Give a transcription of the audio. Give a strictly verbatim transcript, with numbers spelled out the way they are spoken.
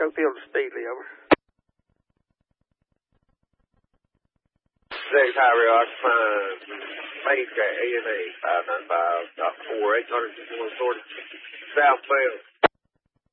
Cofield to Speedley, over. six Highway Occupying Main Street, A and A, five nine five, four, eight hundred, one forty, southbound.